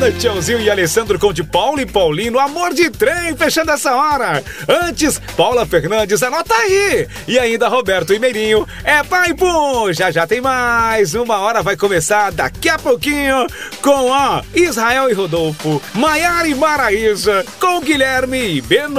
Tchãozinho e Alessandro com de Paulo e Paulinho, amor de trem, fechando essa hora. Antes, Paula Fernandes, anota aí. E ainda Roberto e Meirinho, é pai, pum. Já tem mais. Uma hora vai começar daqui a pouquinho com Israel e Rodolfo, Maiara e Maraísa, com Guilherme e Beno.